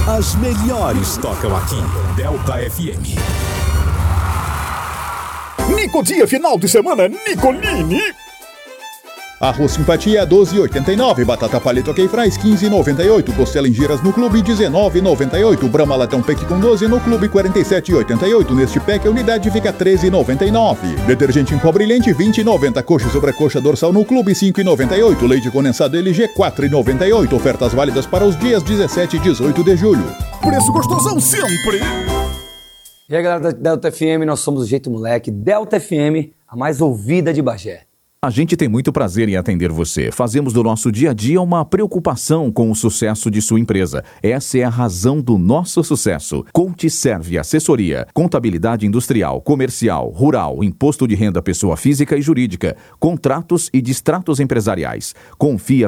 As melhores tocam aqui. Delta FM. Nico Dia, final de semana, Nicolini. Arroz Simpatia 12,89, batata paleta Queifrais 15,98, costela em giras no clube 19,98, Brahma Latão Pack com 12 no clube 47,88, neste pack a unidade fica 13,99. Detergente em pó brilhante 20,90, coxa e sobrecoxa dorsal no clube 5,98, leite condensado LG 4,98, ofertas válidas para os dias 17 e 18 de julho. Preço gostosão sempre. E aí, galera da Delta FM, nós somos o Jeito Moleque, Delta FM, a mais ouvida de Bagé. A gente tem muito prazer em atender você. Fazemos do nosso dia a dia uma preocupação com o sucesso de sua empresa. Essa é a razão do nosso sucesso. Conte serve assessoria, contabilidade industrial, comercial, rural, imposto de renda pessoa física e jurídica, contratos e distratos empresariais. Confia